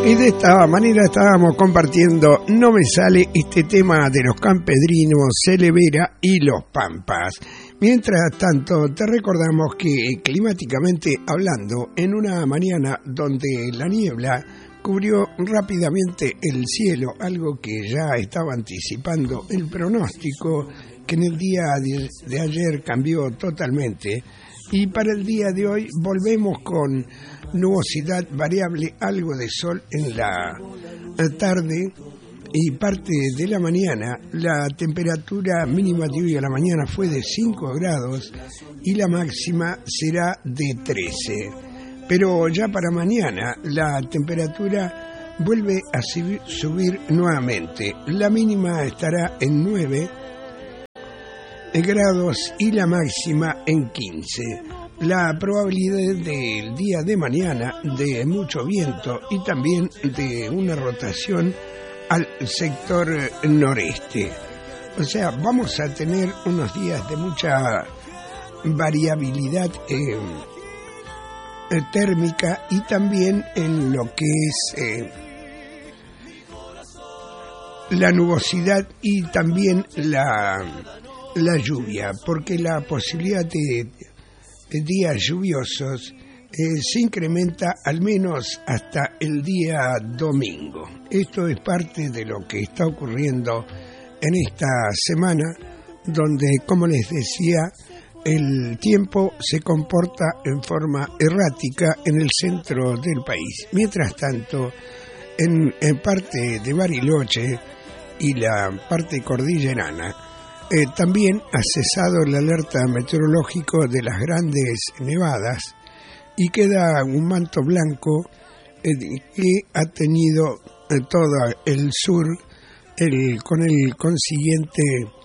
Y de esta manera estábamos compartiendo No Me Sale, este tema de los campedrinos, Celevera y los Pampas. Mientras tanto, te recordamos que climáticamente hablando, en una mañana donde la niebla cubrió rápidamente el cielo, algo que ya estaba anticipando el pronóstico, que en el día de ayer cambió totalmente, y para el día de hoy volvemos con nubosidad variable, algo de sol en la tarde y parte de la mañana. La temperatura mínima de hoy a la mañana fue de 5 grados y la máxima será de 13. Pero ya para mañana la temperatura vuelve a subir nuevamente. La mínima estará en 9 grados y la máxima en 15. La probabilidad del día de mañana de mucho viento y también de una rotación al sector noreste. O sea, vamos a tener unos días de mucha variabilidad térmica y también en lo que es la nubosidad y también la lluvia, porque la posibilidad de días lluviosos se incrementa al menos hasta el día domingo. Esto es parte de lo que está ocurriendo en esta semana, donde, como les decía, el tiempo se comporta en forma errática en el centro del país. Mientras tanto, en parte de Bariloche y la parte cordillerana, también ha cesado el alerta meteorológico de las grandes nevadas y queda un manto blanco que ha tenido todo el sur con el consiguiente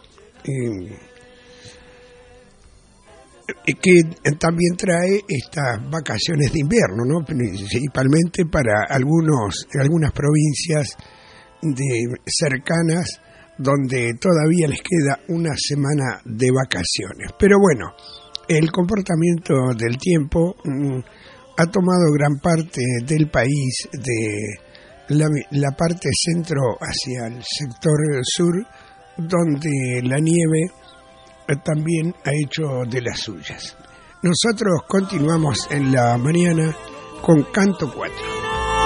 que también trae estas vacaciones de invierno, ¿no? Principalmente para algunas provincias cercanas, donde todavía les queda una semana de vacaciones. Pero bueno, el comportamiento del tiempo ha tomado gran parte del país, de la parte centro hacia el sector sur, donde la nieve también ha hecho de las suyas. Nosotros continuamos en la mañana con Canto 4.